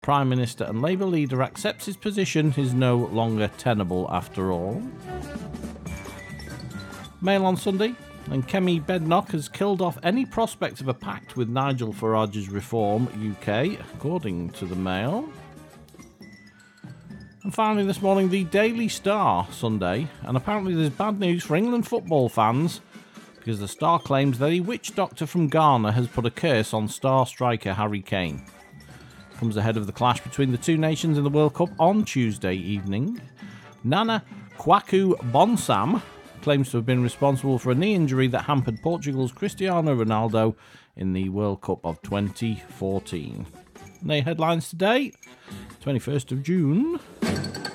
Prime Minister and Labour leader accepts his position is no longer tenable after all. Mail on Sunday, and Kemi Badenoch has killed off any prospect of a pact with Nigel Farage's Reform UK, according to the Mail. And finally this morning, the Daily Star Sunday, and apparently there's bad news for England football fans, because the Star claims that a witch doctor from Ghana has put a curse on star striker Harry Kane. Comes ahead of the clash between the two nations in the World Cup on Tuesday evening. Nana Kwaku Bonsam claims to have been responsible for a knee injury that hampered Portugal's Cristiano Ronaldo in the World Cup of 2014. And the headlines today, 21st of June.